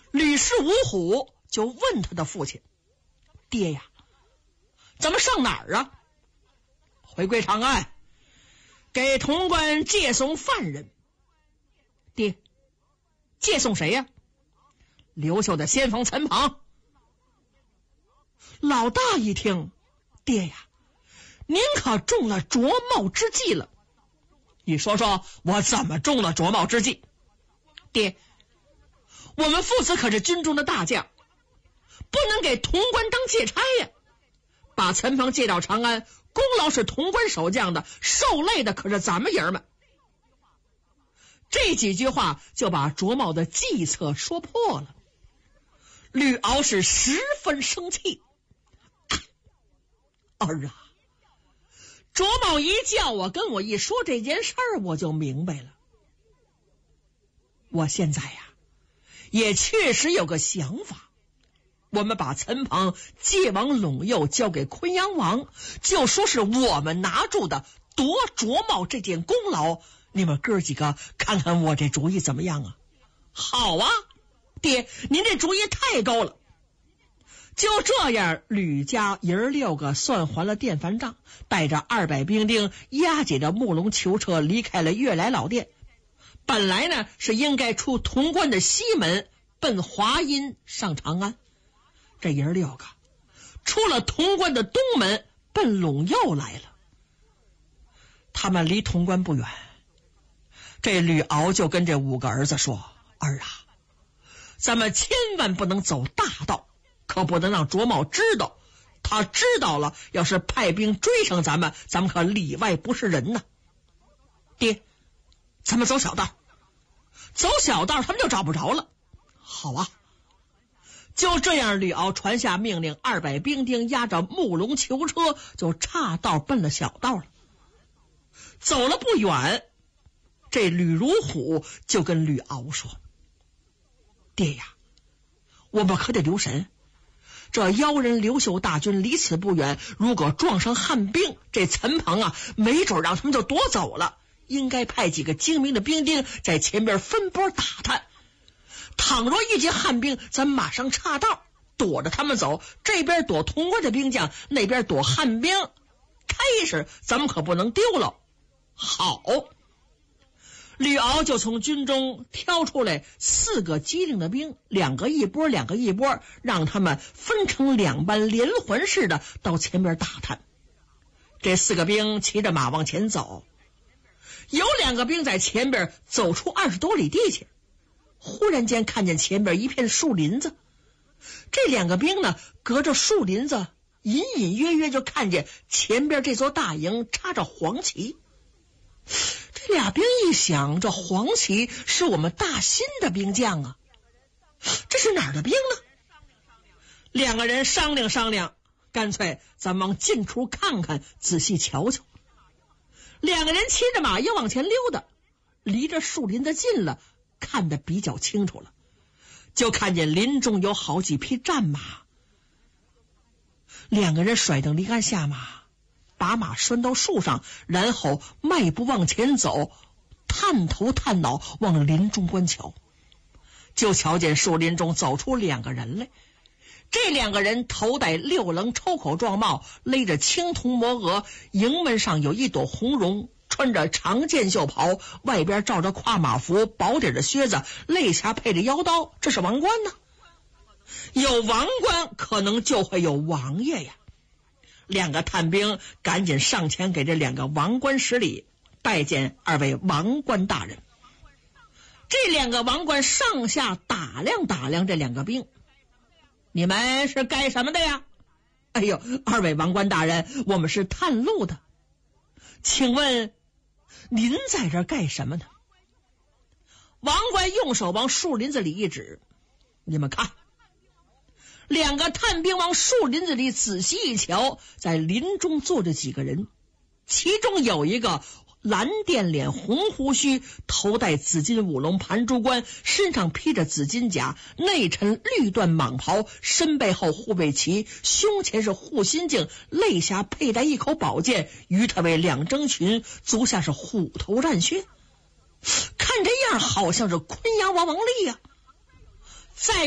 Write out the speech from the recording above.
吕氏五虎就问他的父亲：爹呀，咱们上哪儿啊？回归长安，给潼关借送犯人。爹，借送谁呀？刘秀的先锋陈庞。老大一听，爹呀，您可中了卓茂之计了。你说说我怎么中了卓茂之计？爹，我们父子可是军中的大将，不能给潼关当借差呀。把陈鹏借到长安，功劳是潼关守将的，受累的可是咱们爷们。这几句话就把卓茂的计策说破了。吕敖是十分生气。儿啊，卓茂一叫我跟我一说这件事儿，我就明白了。我现在呀，也确实有个想法，我们把陈鹏借往陇右交给昆阳王，就说是我们拿住的，夺卓茂这件功劳。你们哥几个看看我这主意怎么样啊？好啊，爹，您这主意太高了。就这样，吕家爷儿6个算还了电饭账，带着200兵丁，押解着木龙囚车离开了悦来老店。本来呢是应该出潼关的西门，奔华阴上长安。这爷儿6个出了潼关的东门，奔陇右来了。他们离潼关不远，这吕敖就跟这5个儿子说：儿啊，咱们千万不能走大道，可不能让卓茂知道。他知道了，要是派兵追上咱们可里外不是人呐。爹，咱们走小道。走小道他们就找不着了。好啊。就这样，吕敖传下命令，200兵丁押着木龙囚车就岔道奔了小道了。走了不远，这吕如虎就跟吕敖说：爹呀，我们可得留神，这妖人刘秀大军离此不远，如果撞上汉兵，这陈鹏啊，没准让他们就夺走了。应该派几个精明的兵丁在前边分拨打探，倘若遇见汉兵，咱马上岔道，躲着他们走，这边躲潼关的兵将，那边躲汉兵，开始咱们可不能丢了。好，吕敖就从军中挑出来4个机灵的兵，2个一波，2个一波，让他们分成2班，连环式的到前边打探。这4个兵骑着马往前走，有2个兵在前边走出20多里地去，忽然间看见前边一片树林子，这2个兵呢，隔着树林子隐隐约约就看见前边这座大营插着黄旗。这俩兵一想，这黄旗是我们大新的兵将啊，这是哪儿的兵呢？2个人商量商量，干脆咱们往近处看看，仔细瞧瞧。2个人骑着马又往前溜达，离着树林子近了，看得比较清楚了，就看见林中有好几匹战马。2个人甩灯离鞍下马，把马拴到树上，然后迈步往前走，探头探脑往林中观瞧。就瞧见树林中走出2个人来，这2个人头戴6棱抽口状帽，勒着青铜磨额，营门上有一朵红绒，穿着长箭袖袍，外边罩着跨马服，薄底的靴子，肋下配着腰刀，这是王冠呢。有王冠可能就会有王爷呀。2个探兵赶紧上前给这2个王官施礼，拜见2位王官大人。这2个王官上下打量打量这2个兵，你们是干什么的呀？哎呦，2位王官大人，我们是探路的。请问您在这干什么呢？王官用手往树林子里一指，你们看。2个探兵往树林子里仔细一瞧，在林中坐着几个人，其中有一个蓝靛脸红胡须，头戴紫金五龙盘珠冠，身上披着紫金甲，内衬绿缎蟒袍，身背后护背旗，胸前是护心镜，肋下佩戴一口宝剑，鱼他为2征裙，足下是虎头战靴。看这样好像是昆阳王王立呀。再